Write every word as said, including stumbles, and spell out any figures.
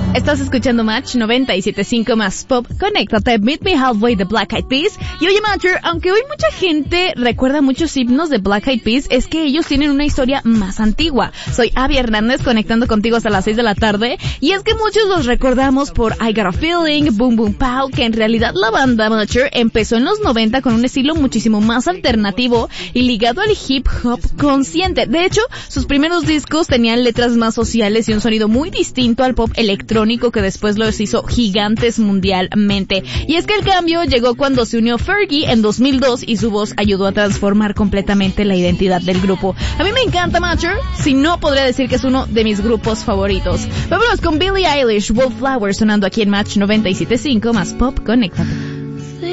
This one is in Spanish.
Estás escuchando Match noventa y siete punto cinco más Pop. Conéctate, Meet Me Halfway de Black Eyed Peas. Y oye, Matcher, aunque hoy mucha gente recuerda muchos himnos de Black Eyed Peas, es que ellos tienen una historia más antigua. Soy Abby Hernández, conectando contigo hasta las seis de la tarde. Y es que muchos los recordamos por I Got a Feeling, Boom Boom Pow, que en realidad la banda Matcher empezó en los noventa con un estilo muchísimo más alternativo y ligado al hip hop consciente. De hecho, sus primeros discos tenían letras más sociales y un sonido muy distinto al pop electrónico que después los hizo gigantes mundialmente. Y es que el cambio llegó cuando se unió Fergie en dos mil dos y su voz ayudó a transformar completamente la identidad del grupo. A mí me encanta Matcher, si no podría decir que es uno de mis grupos favoritos. Vámonos con Billie Eilish, Wallflower, sonando aquí en Match noventa y siete punto cinco más Pop. Conéctate.